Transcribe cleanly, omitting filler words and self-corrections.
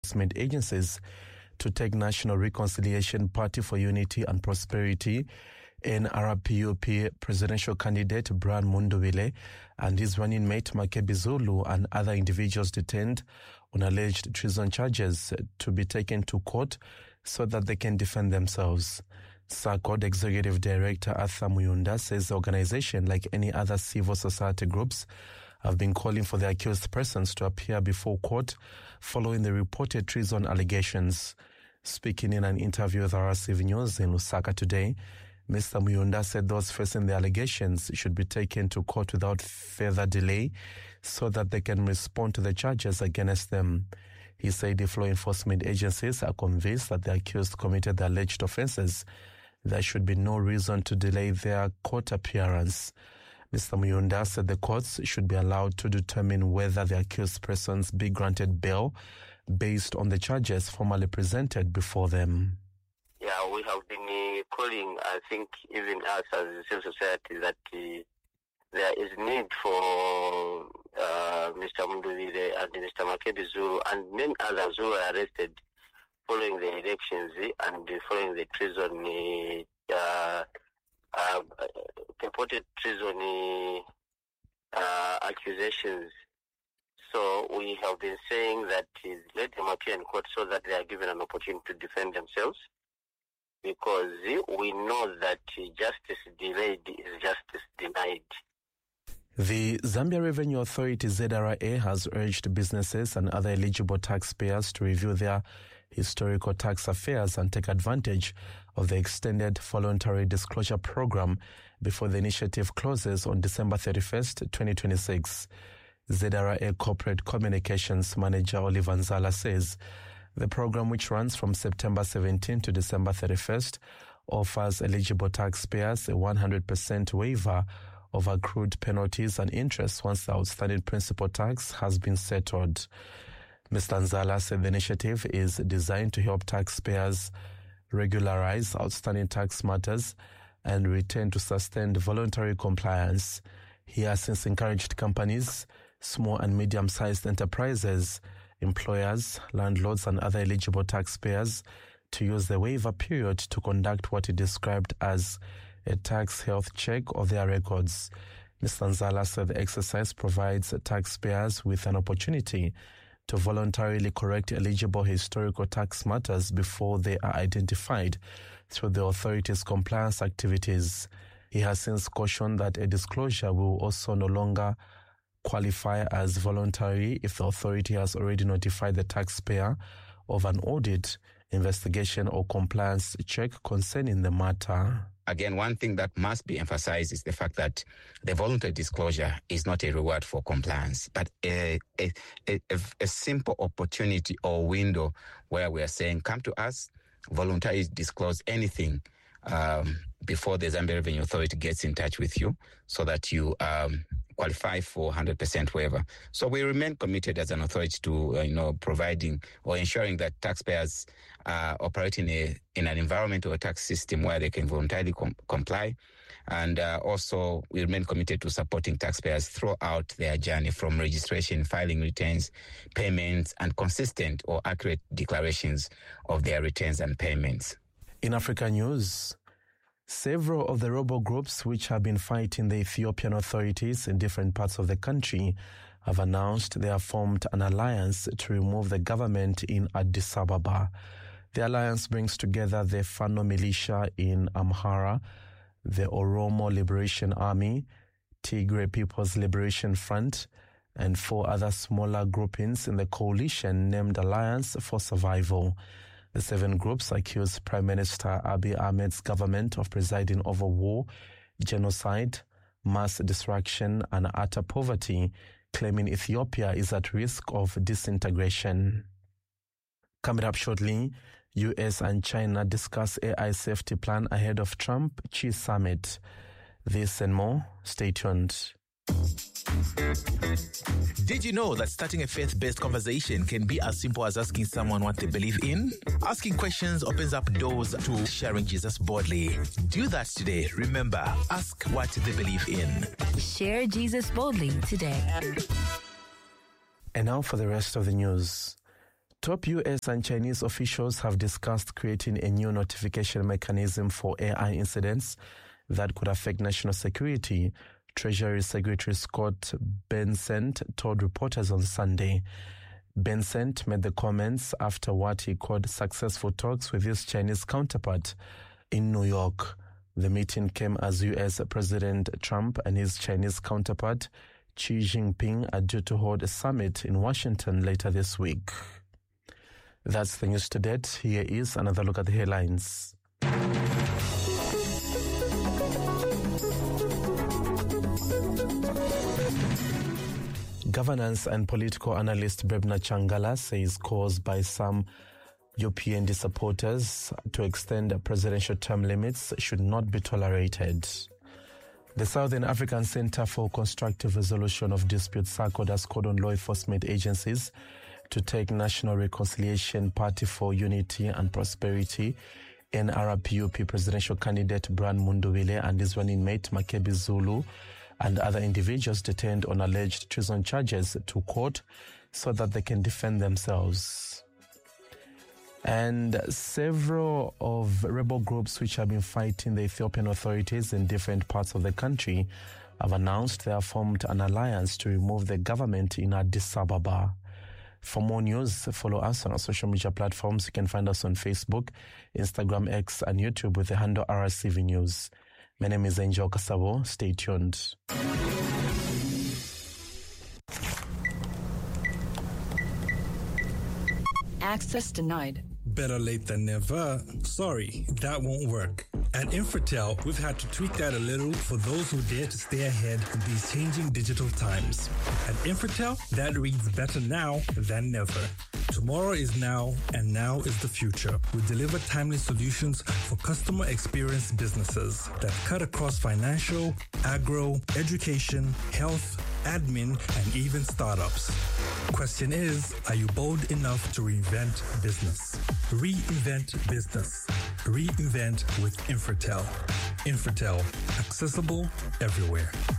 enforcement agencies to take National Reconciliation Party for Unity and Prosperity NRPUP presidential candidate Brian Mundubile and his running mate Makebi Zulu and other individuals detained on alleged treason charges to be taken to court so that they can defend themselves. SACOD Executive Director Arthur Muyunda says the organization, like any other civil society groups, have been calling for the accused persons to appear before court following the reported treason allegations. Speaking in an interview with RCV News in Lusaka today, Mr. Muyunda said those facing the allegations should be taken to court without further delay so that they can respond to the charges against them. He said if law enforcement agencies are convinced that the accused committed the alleged offenses, there should be no reason to delay their court appearance. Mr. Muyunda said the courts should be allowed to determine whether the accused persons be granted bail based on the charges formally presented before them. Yeah, we have been calling, I think, even us as a civil society, that there is need for Mr. Mundubile and Mr. Makebi Zulu and many others who were arrested following the elections and following the treason, purported treason accusations. So we have been saying that let them appear in court so that they are given an opportunity to defend themselves, because we know that justice delayed is justice denied. The Zambia Revenue Authority ZRA has urged businesses and other eligible taxpayers to review their historical tax affairs and take advantage of the extended voluntary disclosure program before the initiative closes on December 31st, 2026. ZRA Corporate Communications Manager Oliver Nzala says the program, which runs from September 17 to December 31st, offers eligible taxpayers a 100% waiver of accrued penalties and interest once the outstanding principal tax has been settled. Mr. Nzala said the initiative is designed to help taxpayers regularize outstanding tax matters and return to sustained voluntary compliance. He has since encouraged companies, small and medium-sized enterprises, employers, landlords and other eligible taxpayers to use the waiver period to conduct what he described as a tax health check of their records. Mr. Nzala said the exercise provides taxpayers with an opportunity to voluntarily correct eligible historical tax matters before they are identified through the authority's compliance activities. He has since cautioned that a disclosure will also no longer qualify as voluntary if the authority has already notified the taxpayer of an audit, investigation or compliance check concerning the matter. Again, one thing that must be emphasized is the fact that the voluntary disclosure is not a reward for compliance, but a simple opportunity or window where we are saying, come to us, voluntarily disclose anything before the Zambia Revenue Authority gets in touch with you so that you qualify for 100% waiver. So we remain committed as an authority to, providing or ensuring that taxpayers are operating in an environment or a tax system where they can voluntarily comply. And also we remain committed to supporting taxpayers throughout their journey from registration, filing returns, payments, and consistent or accurate declarations of their returns and payments. In Africa news, several of the rebel groups which have been fighting the Ethiopian authorities in different parts of the country have announced they have formed an alliance to remove the government in Addis Ababa. The alliance brings together the Fano militia in Amhara, the Oromo Liberation Army, Tigray People's Liberation Front, and 4 other smaller groupings in the coalition named Alliance for Survival. The 7 groups accuse Prime Minister Abiy Ahmed's government of presiding over war, genocide, mass destruction, and utter poverty, claiming Ethiopia is at risk of disintegration. Coming up shortly, US and China discuss AI safety plan ahead of Trump-Xi summit. This and more, stay tuned. Did you know that starting a faith-based conversation can be as simple as asking someone what they believe in? Asking questions opens up doors to sharing Jesus boldly. Do that today. Remember, ask what they believe in. Share Jesus boldly today. And now for the rest of the news. Top US and Chinese officials have discussed creating a new notification mechanism for AI incidents that could affect national security, Treasury Secretary Scott Bessent told reporters on Sunday. Bessent made the comments after what he called successful talks with his Chinese counterpart in New York. The meeting came as US President Trump and his Chinese counterpart Xi Jinping are due to hold a summit in Washington later this week. That's the news to date. Here is another look at the headlines. Governance and political analyst Brebna Changala says calls by some UPND supporters to extend presidential term limits should not be tolerated. The Southern African Centre for Constructive Resolution of Disputes SACOD has called on law enforcement agencies to take National Reconciliation Party for Unity and Prosperity NRPUP presidential candidate Brian Mundubile and his running mate Makebi Zulu and other individuals detained on alleged treason charges to court so that they can defend themselves. And several of rebel groups which have been fighting the Ethiopian authorities in different parts of the country have announced they have formed an alliance to remove the government in Addis Ababa. For more news, follow us on our social media platforms. You can find us on Facebook, Instagram, X, and YouTube with the handle RCV News. My name is Angel Kasabo. Stay tuned. Access denied. Better late than never. Sorry, that won't work. At Infratel, we've had to tweak that a little for those who dare to stay ahead in these changing digital times. At Infratel, that reads better now than never. Tomorrow is now, and now is the future. We deliver timely solutions for customer experience businesses that cut across financial, agro, education, health, admin, and even startups. Question is, are you bold enough to reinvent business? Reinvent business. Reinvent with Infratel. Infratel, accessible everywhere.